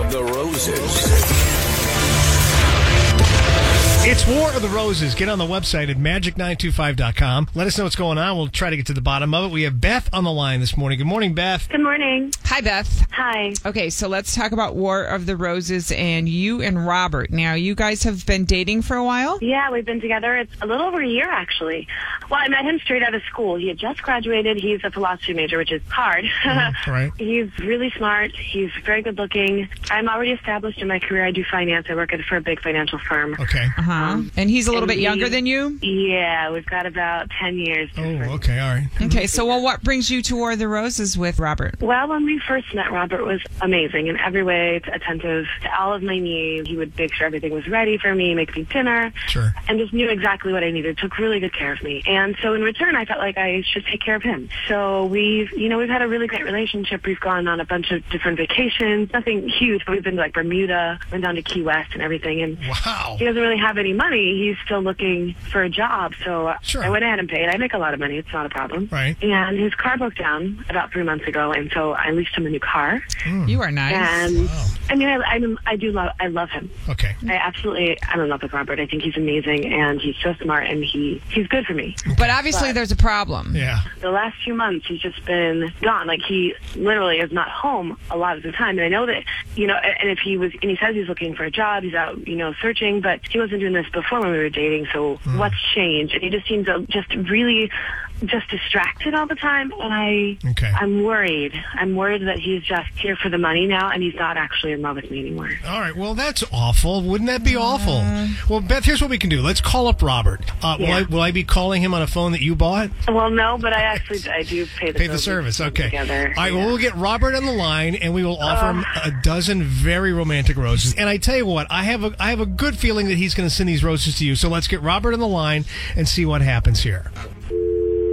the Roses. It's War of the Roses. Get on the website at magic925.com. Let us know what's going on. We'll try to get to the bottom of it. We have Beth on the line this morning. Good morning, Beth. Good morning. Hi, Beth. Hi. Okay, so let's talk about War of the Roses and you and Robert. Now, you guys have been dating for a while? Yeah, we've been together. It's a little over a year, actually. Well, I met him straight out of school. He had just graduated. He's a philosophy major, which is hard. Right. He's really smart. He's very good looking. I'm already established in my career. I do finance. I work for a big financial firm. Okay. And he's a little bit younger than you? Yeah, we've got about 10 years. Oh, okay. All right. Okay, so what brings you to War of the Roses with Robert? Well, when we first met, Robert was amazing in every way, attentive to all of my needs. He would make sure everything was ready for me, make me dinner, Sure. and just knew exactly what I needed, took really good care of me. And so in return, I felt like I should take care of him. So we've had a really great relationship. We've gone on a bunch of different vacations, nothing huge, but we've been to like Bermuda, went down to Key West and everything. And Wow. he doesn't really have any money. He's still looking for a job. So Sure. I went ahead and paid. I make a lot of money. It's not a problem. Right. And his car broke down about 3 months ago, and so I leased him a new car. You are nice. And Wow. I mean, I love him. Okay. I'm in love with Robert. I think he's amazing, and he's so smart, and he's good for me. But obviously there's a problem. Yeah. The last few months, he's just been gone. Like, he literally is not home a lot of the time. And I know that, and he says he's looking for a job, he's out, searching, but he wasn't doing this before when we were dating. So what's changed? And he just seems just really distracted all the time, and I'm worried. I'm worried that he's just here for the money now, and he's not actually in love with me anymore. All right. Well, that's awful. Wouldn't that be awful? Well, Beth, here's what we can do. Let's call up Robert. Will I be calling him on a phone that you bought? Well, no, but I do pay the service. Okay. Together. All right. Well, we'll get Robert on the line, and we will offer him a dozen very romantic roses. And I tell you what, I have a good feeling that he's going to send these roses to you. So let's get Robert on the line and see what happens here.